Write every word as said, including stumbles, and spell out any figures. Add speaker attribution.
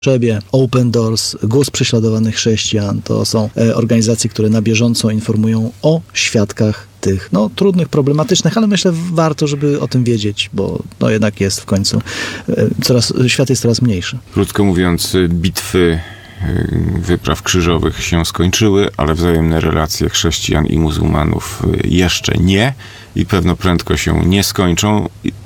Speaker 1: Szebie, Open Doors, Głos Prześladowanych Chrześcijan to są e, organizacje, które na bieżąco informują o świadkach tych no, trudnych, problematycznych, ale myślę warto, żeby o tym wiedzieć, bo no, jednak jest w końcu e, coraz, świat jest coraz mniejszy.
Speaker 2: Krótko mówiąc, bitwy wypraw krzyżowych się skończyły, ale wzajemne relacje chrześcijan i muzułmanów jeszcze nie i pewno prędko się nie skończą.